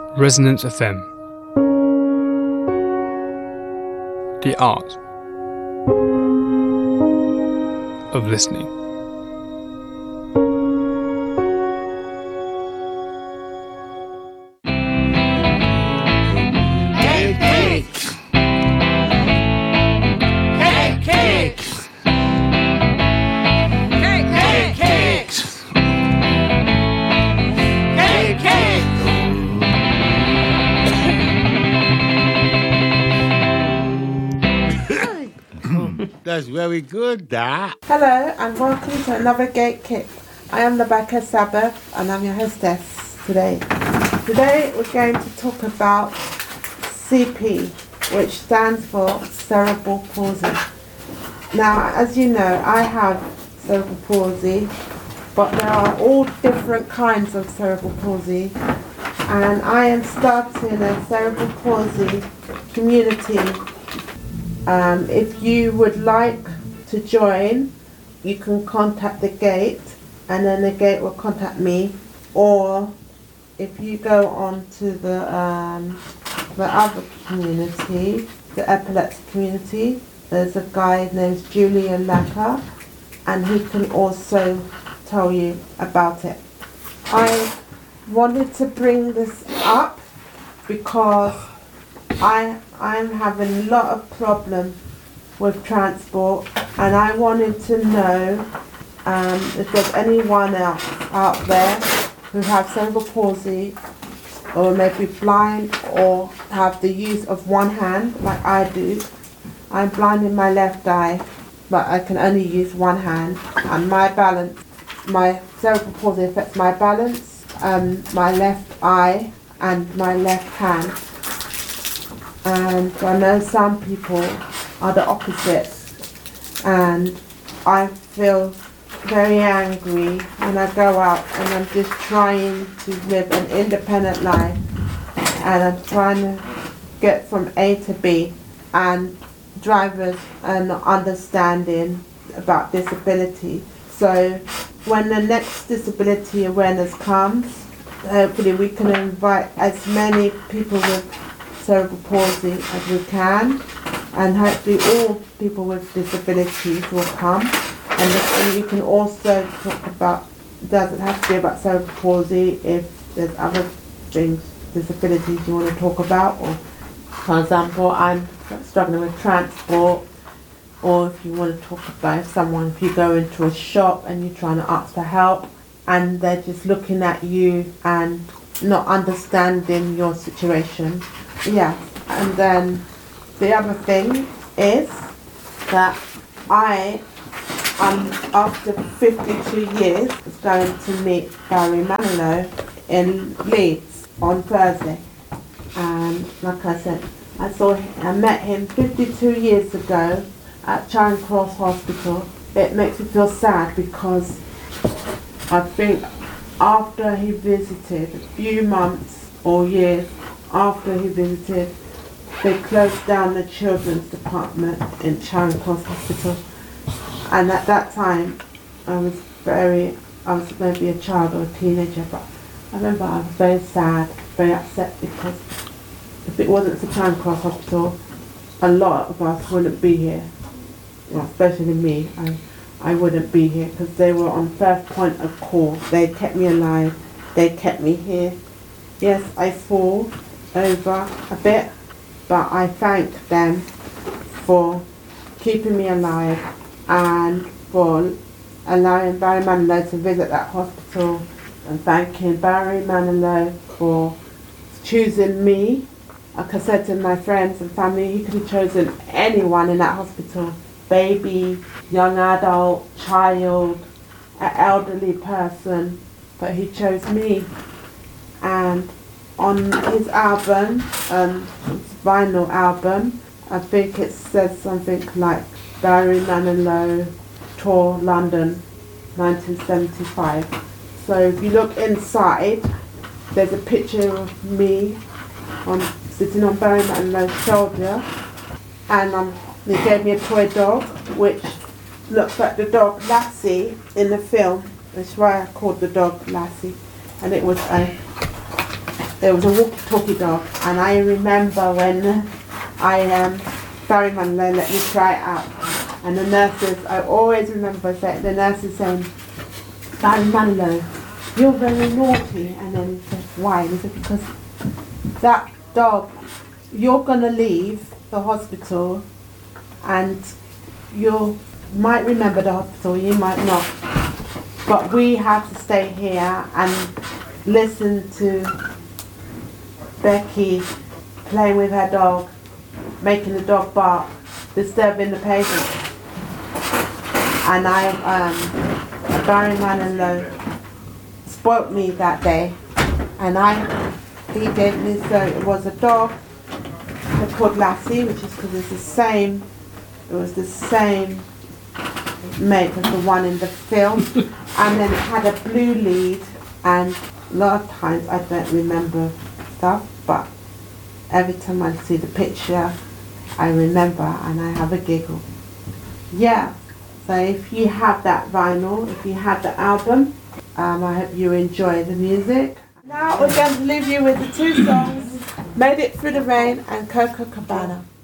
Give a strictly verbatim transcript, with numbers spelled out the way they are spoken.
Resonance F M. The art of listening. Cake, cake. Cake, cake. Cake, cake. Cake, cake. That's very good, that. Hello and welcome to another Gate Kick. I am Rebecca Sabbath and I'm your hostess today. Today we're going to talk about C P, which stands for cerebral palsy. Now, as you know, I have cerebral palsy, but there are all different kinds of cerebral palsy, and I am starting a cerebral palsy community. Um, if you would like to join, you can contact the Gate, and then the Gate will contact me. Or if you go on to the um, the other community, the epilepsy community, there's a guy named Julian Lacka, and he can also tell you about it. I wanted to bring this up because I I'm having a lot of problems with transport, and I wanted to know um, if there's anyone else out there who have cerebral palsy, or maybe blind, or have the use of one hand like I do. I'm blind in my left eye, but I can only use one hand, and my balance, my cerebral palsy affects my balance, um, my left eye, and my left hand. And I know some people are the opposite, and I feel very angry when I go out and I'm just trying to live an independent life, and I'm trying to get from A to B, and drivers are not understanding about disability. So when the next disability awareness comes, hopefully we can invite as many people with cerebral palsy as we can, and hopefully all people with disabilities will come. And, and you can also talk about, it doesn't have to be about cerebral palsy if there's other things, disabilities you want to talk about, or for example I'm struggling with transport, or if you want to talk about someone, if you go into a shop and you're trying to ask for help and they're just looking at you and not understanding your situation. Yeah, and then the other thing is that I am, after fifty-two years, is going to meet Barry Manilow in Leeds on Thursday. And like I said, I saw him, I met him fifty-two years ago at Charing Cross Hospital. It makes me feel sad because I think after he visited, a few months or years after he visited, they closed down the children's department in Charing Cross Hospital. And at that time, I was very, I was maybe a child or a teenager, but I remember I was very sad, very upset, because if it wasn't for Charing Cross Hospital, a lot of us wouldn't be here. Well, especially me, I, I wouldn't be here, because they were on first point of call. They kept me alive, they kept me here. Yes, I fall over a bit, but I thank them for keeping me alive and for allowing Barry Manilow to visit that hospital, and thanking Barry Manilow for choosing me. Like I said to my friends and family, he could have chosen anyone in that hospital, baby, young adult, child, an elderly person, but he chose me. And on his album, um, his vinyl album, I think it says something like Barry Manilow Tour London nineteen seventy-five. So if you look inside, there's a picture of me on sitting on Barry Manilow's shoulder, and um, they gave me a toy dog which looks like the dog Lassie in the film. That's why I called the dog Lassie. And it was a there was a walkie-talkie dog, and I remember when I um, Barry Manilow let me try it out, and the nurses, I always remember say, the nurses saying, Barry Manilow, you're very naughty, and then he said, why? And he said, because that dog, you're going to leave the hospital, and you might remember the hospital, you might not, but we have to stay here and listen to Becky playing with her dog, making the dog bark, disturbing the patient. And I, um, Barry Manilow spoilt me that day, and I, he gave me, so it was a dog called Lassie, which is because it's the same, it was the same make as the one in the film, and then it had a blue lead, and a lot of times I don't remember stuff, but every time I see the picture I remember and I have a giggle. Yeah, so if you have that vinyl, if you have the album, um, I hope you enjoy the music. Now we're going to leave you with the two songs, Made It Through the Rain and Coco Cabana.